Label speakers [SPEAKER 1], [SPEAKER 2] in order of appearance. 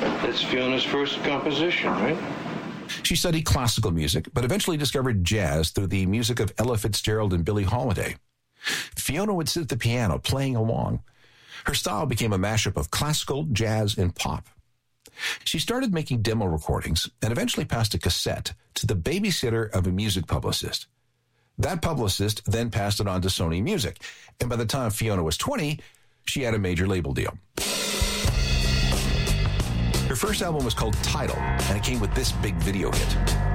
[SPEAKER 1] That's Fiona's first composition, right?
[SPEAKER 2] She studied classical music, but eventually discovered jazz through the music of Ella Fitzgerald and Billie Holiday. Fiona would sit at the piano playing along. Her style became a mashup of classical, jazz, and pop. She started making demo recordings and eventually passed a cassette to the babysitter of a music publicist. That publicist then passed it on to Sony Music, and by the time Fiona was 20, she had a major label deal. Her first album was called Tidal, and it came with this big video hit.